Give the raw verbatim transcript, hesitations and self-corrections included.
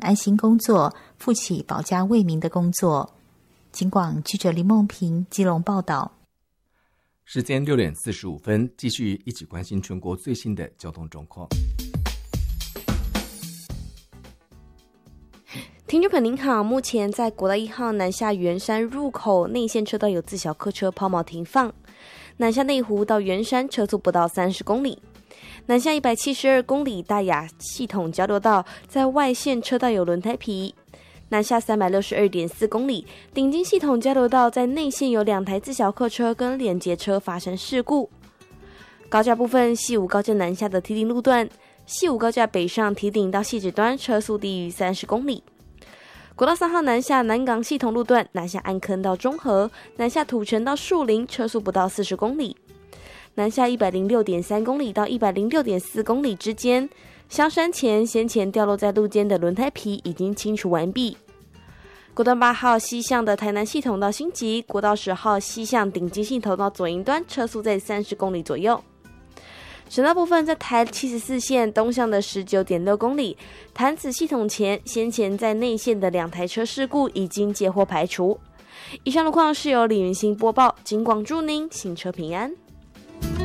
安心工作，负起保家卫民的工作。警广记者林梦平基隆报道。 时间六点四十五分，继续一起关心全国最新的交通状况。 听众朋友您好，目前在国道一号南下圆山入口内线车道有自小客车抛锚停放，南下内湖到圆山车速不到三十公里。南下一百七十二公里大雅系统交流道在外线车道有轮胎皮。南下三百六十二点四公里顶金系统交流道在内线有两台自小客车跟连接车发生事故。高架部分，西武高架南下的堤顶路段，西武高架北上堤顶到汐止端车速低于三十公里。国道三号南下南港系统路段，南下安坑到中和，南下土城到树林，车速不到四十公里。南下一百零六点三公里到一百零六点四公里之间，香山前先前掉落在路肩的轮胎皮已经清除完毕。国道八号西向的台南系统到新集，国道十号西向顶金系统到左营端，车速在三十公里左右。省道部分，在台七十四线东向的 十九点六公里，潭子系统前先前在内线的两台车事故已经接获排除。以上路况是由李云兴播报，警广祝您行车平安。